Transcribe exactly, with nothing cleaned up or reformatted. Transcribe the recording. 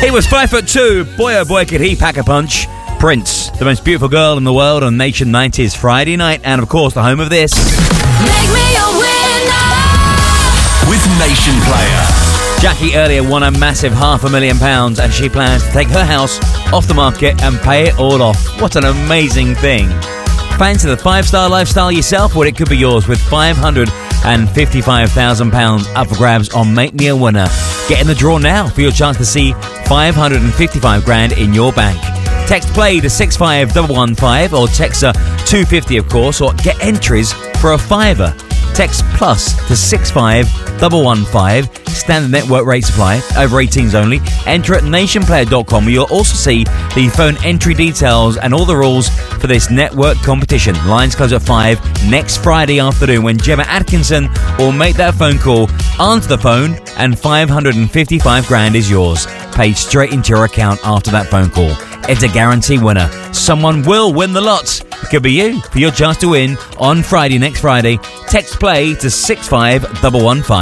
He was five foot two. Boy, oh boy, could he pack a punch. Prince, the most beautiful girl in the world on Nation nineties Friday night, and of course the home of this. Make me a winner with Nation Player. Jackie earlier won a massive half a million pounds, and she plans to take her house off the market and pay it all off. What an amazing thing. Fancy the five-star lifestyle yourself? Well, it could be yours with five hundred fifty-five thousand pounds up for grabs on Make Me a Winner. Get in the draw now for your chance to see five hundred fifty-five grand in your bank. Text play to six five one one five or text her two fifty, of course, or get entries for a fiver. Text plus to six five one one five. Standard network rate supply. Over eighteens only. Enter at nation player dot com, where you'll also see the phone entry details and all the rules for this network competition. Lines close at five next Friday afternoon when Gemma Atkinson will make that phone call. Answer the phone and five hundred fifty-five grand is yours. Paid straight into your account after that phone call. It's a guarantee winner. Someone will win the lots. It could be you for your chance to win on Friday, next Friday. Text play to six five one one five.